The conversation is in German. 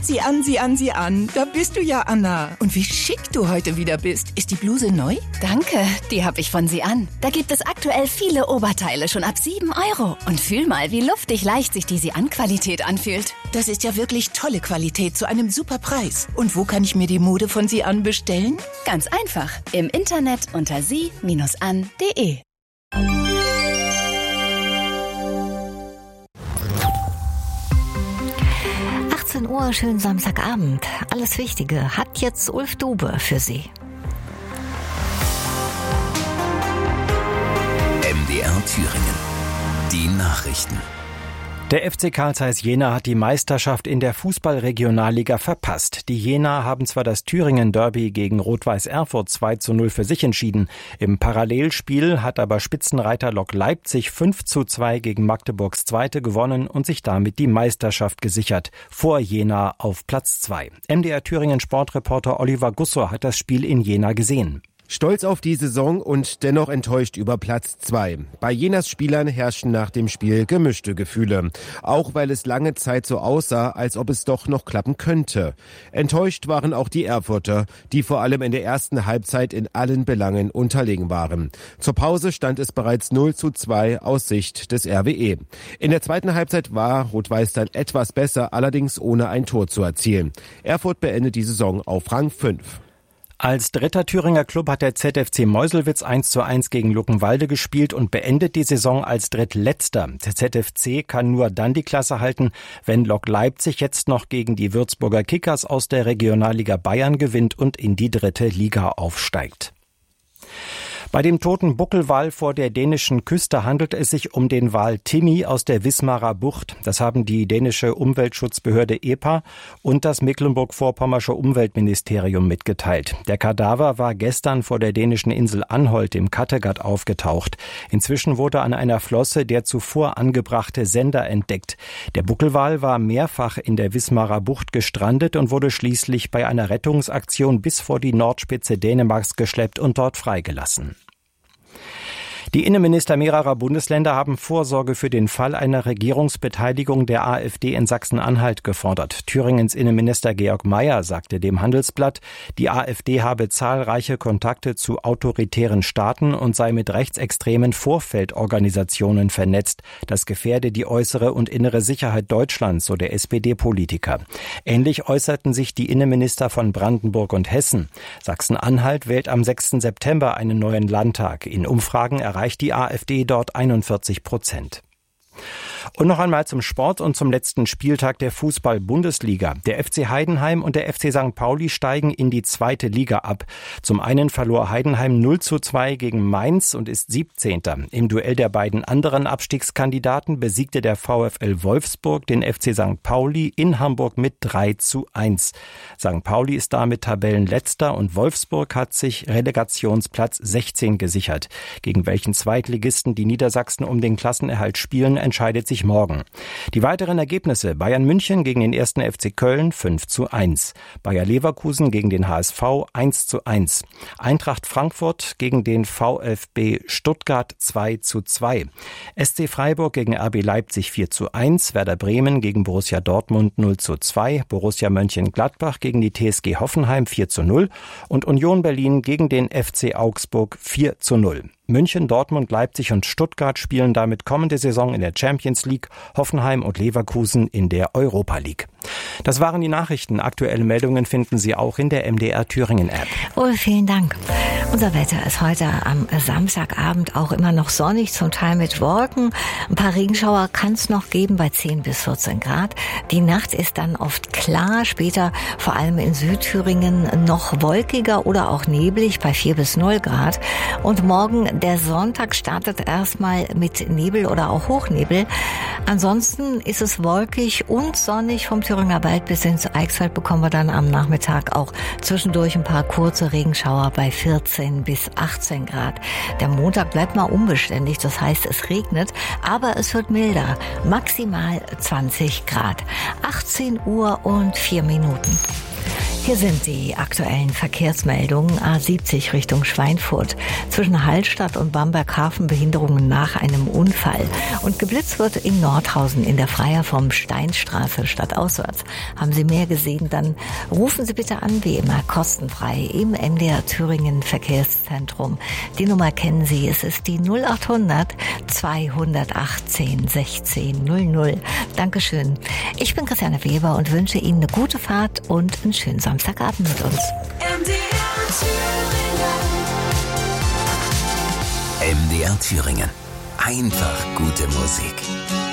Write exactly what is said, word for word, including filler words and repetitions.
Sieh an, sieh an, sieh an. Da bist du ja, Anna. Und wie schick du heute wieder bist. Ist die Bluse neu? Danke, die habe ich von Sie an. Da gibt es aktuell viele Oberteile schon ab sieben Euro. Und fühl mal, wie luftig leicht sich die Sie-an-Qualität anfühlt. Das ist ja wirklich tolle Qualität zu einem super Preis. Und wo kann ich mir die Mode von Sie an bestellen? Ganz einfach. Im Internet unter sie Bindestrich an Punkt de. achtzehn Uhr, schönen Samstagabend. Alles Wichtige hat jetzt Ulf Dube für Sie. M D R Thüringen. Die Nachrichten. Der F C Carl Zeiss Jena hat die Meisterschaft in der Fußball-Regionalliga verpasst. Die Jenaer haben zwar das Thüringen-Derby gegen Rot-Weiß Erfurt zwei zu null für sich entschieden. Im Parallelspiel hat aber Spitzenreiter Lok Leipzig fünf zu zwei gegen Magdeburgs Zweite gewonnen und sich damit die Meisterschaft gesichert. Vor Jena auf Platz zwei. M D R Thüringen Sportreporter Oliver Gussor hat das Spiel in Jena gesehen. Stolz auf die Saison und dennoch enttäuscht über Platz zwei. Bei Jenas Spielern herrschten nach dem Spiel gemischte Gefühle. Auch weil es lange Zeit so aussah, als ob es doch noch klappen könnte. Enttäuscht waren auch die Erfurter, die vor allem in der ersten Halbzeit in allen Belangen unterlegen waren. Zur Pause stand es bereits null zu zwei aus Sicht des R W E. In der zweiten Halbzeit war Rot-Weiß dann etwas besser, allerdings ohne ein Tor zu erzielen. Erfurt beendet die Saison auf Rang fünf. Als dritter Thüringer Klub hat der Z F C Meuselwitz eins zu eins gegen Luckenwalde gespielt und beendet die Saison als Drittletzter. Der Z F C kann nur dann die Klasse halten, wenn Lok Leipzig jetzt noch gegen die Würzburger Kickers aus der Regionalliga Bayern gewinnt und in die dritte Liga aufsteigt. Bei dem toten Buckelwal vor der dänischen Küste handelt es sich um den Wal Timmy aus der Wismarer Bucht. Das haben die dänische Umweltschutzbehörde E P A und das Mecklenburg-Vorpommersche Umweltministerium mitgeteilt. Der Kadaver war gestern vor der dänischen Insel Anholt im Kattegat aufgetaucht. Inzwischen wurde an einer Flosse der zuvor angebrachte Sender entdeckt. Der Buckelwal war mehrfach in der Wismarer Bucht gestrandet und wurde schließlich bei einer Rettungsaktion bis vor die Nordspitze Dänemarks geschleppt und dort freigelassen. Die Innenminister mehrerer Bundesländer haben Vorsorge für den Fall einer Regierungsbeteiligung der AfD in Sachsen-Anhalt gefordert. Thüringens Innenminister Georg Mayer sagte dem Handelsblatt, die AfD habe zahlreiche Kontakte zu autoritären Staaten und sei mit rechtsextremen Vorfeldorganisationen vernetzt. Das gefährde die äußere und innere Sicherheit Deutschlands, so der S P D-Politiker. Ähnlich äußerten sich die Innenminister von Brandenburg und Hessen. Sachsen-Anhalt wählt am sechsten September einen neuen Landtag. In Umfragen erreicht die AfD dort einundvierzig Prozent. Und noch einmal zum Sport und zum letzten Spieltag der Fußball-Bundesliga. Der F C Heidenheim und der F C Sankt Pauli steigen in die zweite Liga ab. Zum einen verlor Heidenheim null zu zwei gegen Mainz und ist siebzehnter Im Duell der beiden anderen Abstiegskandidaten besiegte der VfL Wolfsburg den F C Sankt Pauli in Hamburg mit drei zu eins. Sankt Pauli ist damit Tabellenletzter und Wolfsburg hat sich Relegationsplatz sechzehn gesichert. Gegen welchen Zweitligisten die Niedersachsen um den Klassenerhalt spielen, entscheidet sich morgen. Die weiteren Ergebnisse: Bayern München gegen den ersten F C Köln fünf zu eins, Bayer Leverkusen gegen den H S V eins zu eins, Eintracht Frankfurt gegen den VfB Stuttgart zwei zu zwei, S C Freiburg gegen R B Leipzig vier zu eins, Werder Bremen gegen Borussia Dortmund null zu zwei, Borussia Mönchengladbach gegen die T S G Hoffenheim vier zu null und Union Berlin gegen den F C Augsburg vier zu null. München, Dortmund, Leipzig und Stuttgart spielen damit kommende Saison in der Champions League, Hoffenheim und Leverkusen in der Europa League. Das waren die Nachrichten. Aktuelle Meldungen finden Sie auch in der M D R Thüringen App. Oh, vielen Dank. Unser Wetter ist heute am Samstagabend auch immer noch sonnig, zum Teil mit Wolken. Ein paar Regenschauer kann es noch geben bei zehn bis vierzehn Grad. Die Nacht ist dann oft klar, später vor allem in Südthüringen noch wolkiger oder auch neblig bei vier bis null Grad. Und morgen der Sonntag startet erstmal mit Nebel oder auch Hochnebel. Ansonsten ist es wolkig und sonnig. Vom Thüringer Wald bis ins Eichsfeld bekommen wir dann am Nachmittag auch zwischendurch ein paar kurze Regenschauer bei vierzehn bis achtzehn Grad. Der Montag bleibt mal unbeständig, das heißt es regnet, aber es wird milder. Maximal zwanzig Grad. achtzehn Uhr und vier Minuten. Hier sind die aktuellen Verkehrsmeldungen. A siebzig Richtung Schweinfurt. Zwischen Hallstatt und Bamberg-Hafen Behinderungen nach einem Unfall. Und geblitzt wird in Nordhausen in der Freier vom Steinstraße stadtauswärts. Haben Sie mehr gesehen, dann rufen Sie bitte an, wie immer kostenfrei im M D R Thüringen Verkehrszentrum. Die Nummer kennen Sie, es ist die null acht hundert zweihundertachtzehn sechzehn null null. Dankeschön. Ich bin Christiane Weber und wünsche Ihnen eine gute Fahrt und einen schönen Samstagabend mit uns. M D R Thüringen. M D R Thüringen. Einfach gute Musik.